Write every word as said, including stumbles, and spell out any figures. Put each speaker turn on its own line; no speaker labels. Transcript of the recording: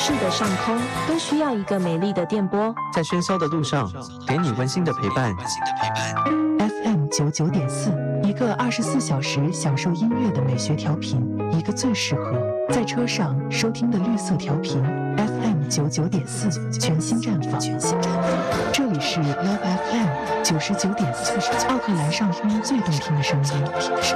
市的上空，都需要一个美丽的电波。
在喧嚣的路上，给你温馨的陪伴。
F M 九九点四，一个二十四小时享受音乐的美学调频，一个最适合在车上收听的绿色调频。F M 九九点四，全新绽放。全新绽放。这里是 Love F M 九十九点四，奥克兰上空最动听的声音。